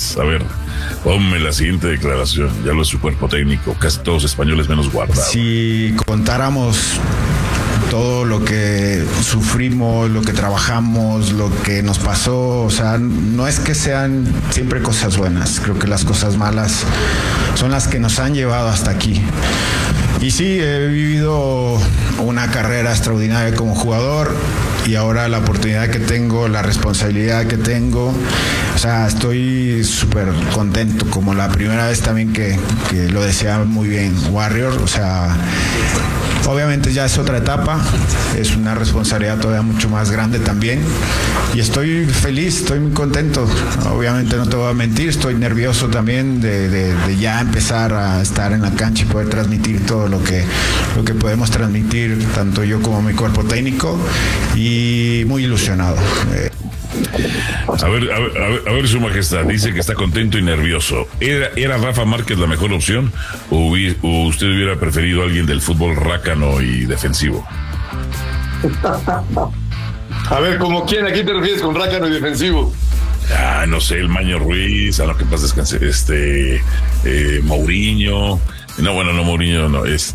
A ver, ponme la siguiente declaración. Ya lo es su cuerpo técnico, casi todos españoles menos Guardado. Si contáramos todo lo que sufrimos, lo que trabajamos, lo que nos pasó, o sea, no es que sean siempre cosas buenas, creo que las cosas malas son las que nos han llevado hasta aquí. Y sí, he vivido una carrera extraordinaria como jugador y ahora la oportunidad que tengo, la responsabilidad que tengo, o sea, estoy súper contento, como la primera vez también que lo decía muy bien Warrior, o sea, obviamente ya es otra etapa, es una responsabilidad todavía mucho más grande también y estoy feliz, estoy muy contento. Obviamente no te voy a mentir, estoy nervioso también de ya empezar a estar en la cancha y poder transmitir todo lo que podemos transmitir, tanto yo como mi cuerpo técnico, y muy ilusionado. A ver, Su Majestad, dice que está contento y nervioso. ¿Era Rafa Márquez la mejor opción o usted hubiera preferido a alguien del fútbol rácano y defensivo? A ver, ¿como quién? ¿A quién te refieres con rácano y defensivo? No sé, el Maño Ruiz, a lo que pasa descanse, Mourinho. No, bueno, no, Mourinho, no, a ver,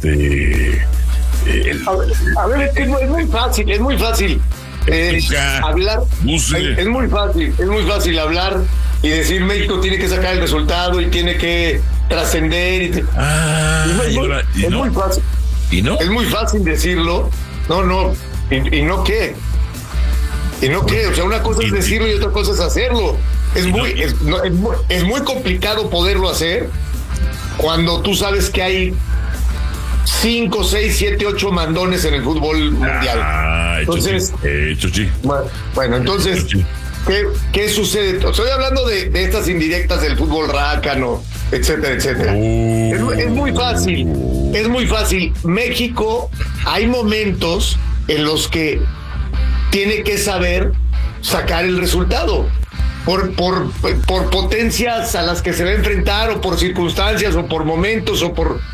es muy fácil. Hablar es muy fácil hablar y decir México tiene que sacar el resultado y tiene que trascender. Muy fácil. ¿Y no? Es muy fácil decirlo. ¿Y no qué? O sea, una cosa es decirlo y otra cosa es hacerlo. Es muy complicado poderlo hacer cuando tú sabes que hay 5, 6, 7, 8 mandones en el fútbol mundial. Entonces, bueno, entonces, ¿qué sucede? Estoy hablando de estas indirectas del fútbol rácano, etcétera, etcétera. Es muy fácil. México, hay momentos en los que tiene que saber sacar el resultado. Por potencias a las que se va a enfrentar, o por circunstancias, o por momentos,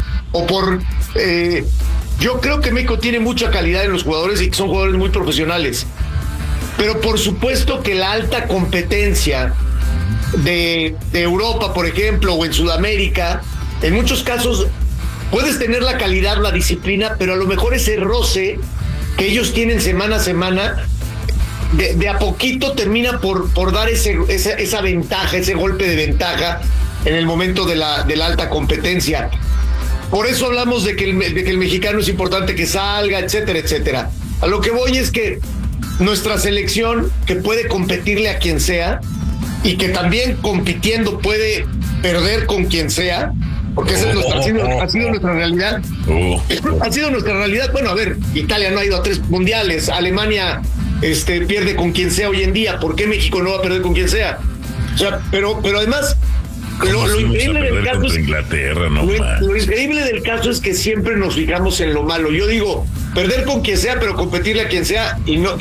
yo creo que México tiene mucha calidad en los jugadores y que son jugadores muy profesionales, pero por supuesto que la alta competencia de Europa, por ejemplo, o en Sudamérica, en muchos casos puedes tener la calidad, la disciplina, pero a lo mejor ese roce que ellos tienen semana a semana de a poquito termina por dar esa ventaja, ese golpe de ventaja en el momento de la alta competencia. Por eso hablamos de que el mexicano es importante que salga, etcétera, etcétera. A lo que voy es que nuestra selección, que puede competirle a quien sea y que también compitiendo puede perder con quien sea, porque esa ha sido nuestra realidad. Ha sido nuestra realidad. Bueno, a ver, Italia no ha ido a 3 mundiales, Alemania pierde con quien sea hoy en día. ¿Por qué México no va a perder con quien sea? O sea, pero además lo increíble del caso es Inglaterra, lo increíble del caso es que siempre nos fijamos en lo malo. Yo digo, perder con quien sea, pero competirle a quien sea, y no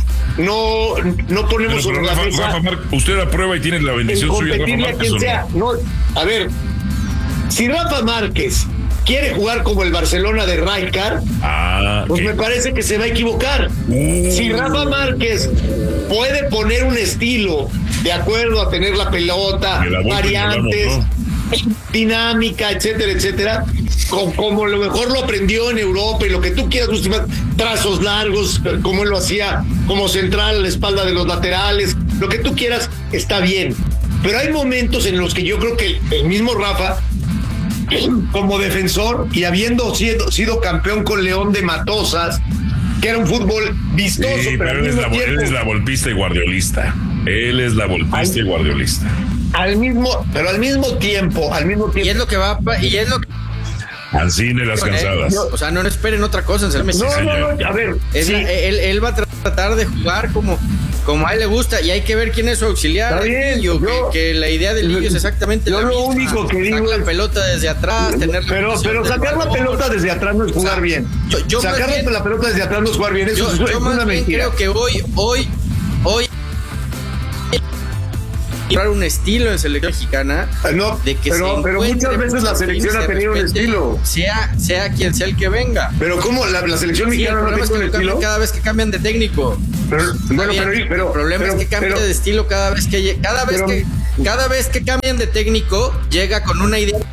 ponemos sobre la mesa. Rafa, usted aprueba y tiene la bendición suya. Competirle a quien sea. No, a ver, si Rafa Márquez quiere jugar como el Barcelona de Rijkaard, pues me parece que se va a equivocar. Si Rafa Márquez puede poner un estilo de acuerdo a tener la pelota, variantes, dinámica, etcétera, etcétera, como lo mejor lo aprendió en Europa y lo que tú quieras, trazos largos, como él lo hacía como central a la espalda de los laterales, lo que tú quieras, está bien. Pero hay momentos en los que yo creo que el mismo Rafa, como defensor y habiendo sido campeón con León de Matosas, que era un fútbol vistoso, pero él es la volpista y guardiolista. Él es la volpista y guardiolista. Al mismo tiempo. Y es lo que va, Ancine las cansadas. O sea, no esperen otra cosa. No, a ver. Él va a tratar de jugar como a él le gusta, y hay que ver quién es su auxiliar. Está bien, que la idea del Lillo es exactamente la misma. Lo único que digo es la pelota desde atrás, pero sacar la pelota desde atrás no es jugar bien. Sacar la pelota desde atrás no es jugar bien. Eso es una mentira. Creo que hoy un estilo en selección mexicana, pero muchas veces la selección ha tenido un estilo, sea quien sea el que venga. Pero ¿cómo la selección mexicana no tiene un estilo? Cada vez que cambian de técnico. El problema es que cambia de estilo cada vez que cada vez que cambian de técnico, llega con una idea.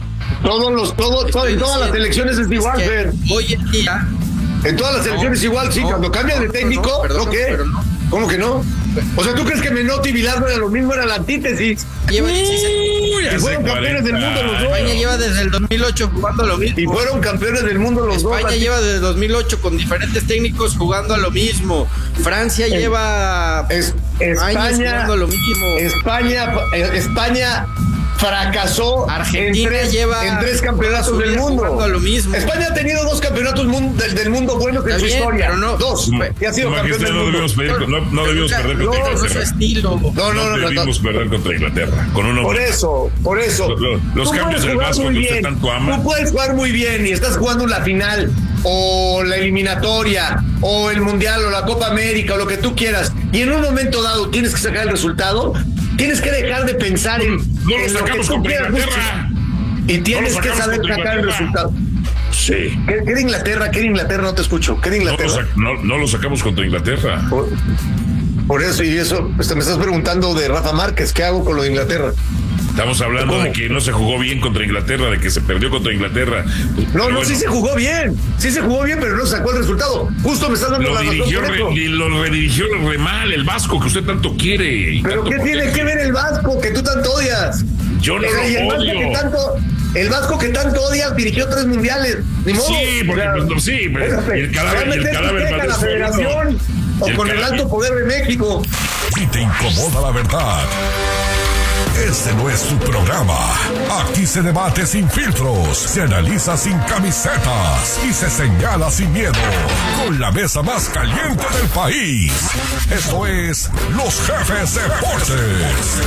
En todas las elecciones es igual, Fer. Hoy en día. En todas las elecciones igual, sí. Cuando cambian de técnico, ¿no qué? ¿Cómo que no? O sea, ¿tú crees que Menotti y Bilardo era lo mismo? Era la antítesis. Lleva 16. Y fueron campeones del mundo los dos. España lleva desde el 2008 jugando a lo mismo. Y fueron campeones del mundo los dos. España lleva desde el 2008 con diferentes técnicos jugando a lo mismo. Francia lleva años jugando a lo mismo. España fracasó. Argentina en tres campeonatos del mundo. A lo mismo. España ha tenido 2 campeonatos del mundo buenos en su historia. Pero no, 2. Y ha sido campeón del mundo. No debimos perder contra Inglaterra. No es su estilo. No debimos perder contra Inglaterra. Con uno. Por eso. Los cambios del Vasco que usted tanto ama. Tú puedes jugar muy bien y estás jugando la final o la eliminatoria o el Mundial o la Copa América o lo que tú quieras. Y en un momento dado tienes que sacar el resultado. Tienes que dejar de pensar en lo que tú quieras y tienes que saber sacar el resultado. Sí. ¿Qué de Inglaterra? ¿Qué de Inglaterra? No te escucho. ¿Qué de Inglaterra? No lo sacamos contra Inglaterra. Por eso, y eso, me estás preguntando de Rafa Márquez, ¿qué hago con lo de Inglaterra? Estamos hablando de que no se jugó bien contra Inglaterra, de que se perdió contra Inglaterra. Sí se jugó bien. Sí se jugó bien, pero no sacó el resultado. Justo me estás dando la razón. Lo redirigió re mal el Vasco que usted tanto quiere. ¿Pero qué tiene que ver el Vasco que tú tanto odias? Yo no lo odio. El Vasco que tanto odias dirigió 3 mundiales. Ni modo. Sí, porque el cadáver la federación o con el alto poder de México. Si te incomoda la verdad, este no es tu programa. Aquí se debate sin filtros, se analiza sin camisetas y se señala sin miedo. Con la mesa más caliente del país. Esto es Los Jefes Deportes.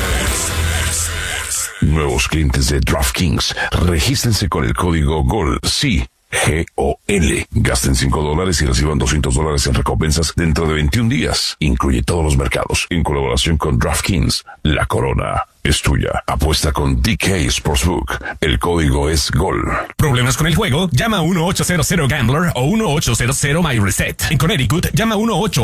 Nuevos clientes de DraftKings, regístrense con el código GOL. Sí, GOL. Gasten $5 y reciban $200 en recompensas dentro de 21 días. Incluye todos los mercados. En colaboración con DraftKings, la corona es tuya. Apuesta con DK Sportsbook. El código es GOL. ¿Problemas con el juego? Llama a 1-800-GAMBLER o 1-800-MyReset. En Connecticut, llama a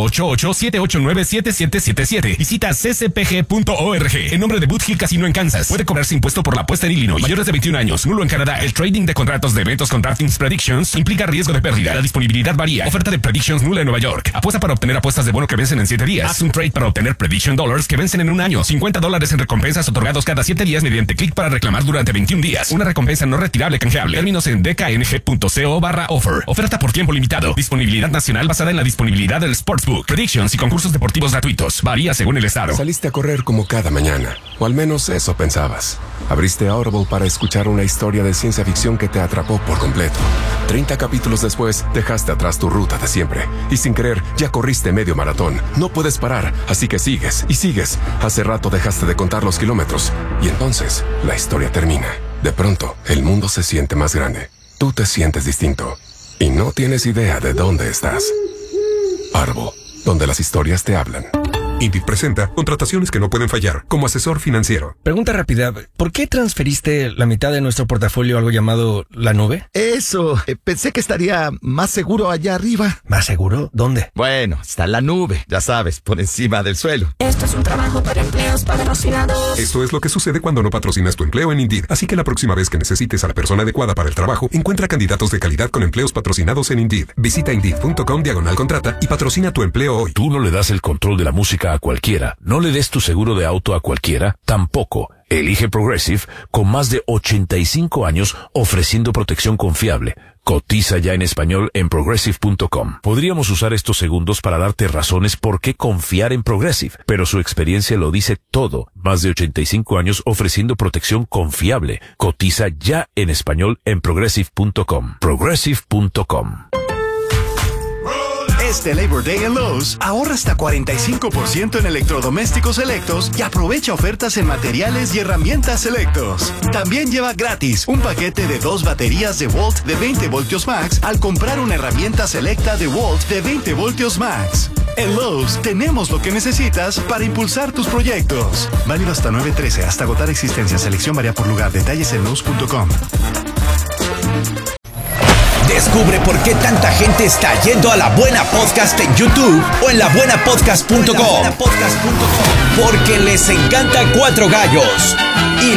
1-888-789-7777. Visita ccpg.org. En nombre de Boot Hill Casino en Kansas. Puede cobrarse impuesto por la apuesta en Illinois. Mayores de 21 años. Nulo en Canadá. El trading de contratos de eventos con DraftKings Predictions implica riesgo de pérdida. La disponibilidad varía. Oferta de Predictions nula en Nueva York. Apuesta para obtener apuestas de bono que vencen en 7 días. Haz un trade para obtener Prediction Dollars que vencen en un año. $50 en recompensas otorgados cada 7 días mediante clic para reclamar durante 21 días. Una recompensa no retirable canjeable. Términos en dkng.co/offer. Oferta por tiempo limitado. Disponibilidad nacional basada en la disponibilidad del Sportsbook. Predictions y concursos deportivos gratuitos. Varía según el estado. Saliste a correr como cada mañana. O al menos eso pensabas. Abriste Audible para escuchar una historia de ciencia ficción que te atrapó por completo. 30 capítulos después, dejaste atrás tu ruta de siempre. Y sin querer, ya corriste medio maratón. No puedes parar, así que sigues y sigues. Hace rato dejaste de contar los kilómetros. Y entonces, la historia termina. De pronto, el mundo se siente más grande. Tú te sientes distinto. Y no tienes idea de dónde estás. Audible, donde las historias te hablan. Indeed presenta contrataciones que no pueden fallar como asesor financiero. Pregunta rápida, ¿por qué transferiste la mitad de nuestro portafolio a algo llamado la nube? Eso, pensé que estaría más seguro allá arriba. ¿Más seguro? ¿Dónde? Bueno, está la nube, ya sabes, por encima del suelo. Esto es un trabajo para empleos patrocinados. Esto es lo que sucede cuando no patrocinas tu empleo en Indeed. Así que la próxima vez que necesites a la persona adecuada para el trabajo, encuentra candidatos de calidad con empleos patrocinados en Indeed. Visita Indeed.com/contrata y patrocina tu empleo hoy. Tú no le das el control de la música a cualquiera. No le des tu seguro de auto a cualquiera. Tampoco. Elige Progressive con más de 85 años ofreciendo protección confiable. Cotiza ya en español en Progressive.com. Podríamos usar estos segundos para darte razones por qué confiar en Progressive, pero su experiencia lo dice todo. Más de 85 años ofreciendo protección confiable. Cotiza ya en español en Progressive.com. Progressive.com. Este Labor Day en Lowe's, ahorra hasta 45% en electrodomésticos selectos y aprovecha ofertas en materiales y herramientas selectos. También lleva gratis un paquete de 2 baterías de Volt de 20 voltios max al comprar una herramienta selecta de Volt de 20 voltios max. En Lowe's tenemos lo que necesitas para impulsar tus proyectos. Válido hasta 9/13, hasta agotar existencia. Selección varía por lugar. Detalles en Lowe's.com. Descubre por qué tanta gente está yendo a La Buena Podcast en YouTube o en labuenapodcast.com. Porque les encanta Cuatro Gallos y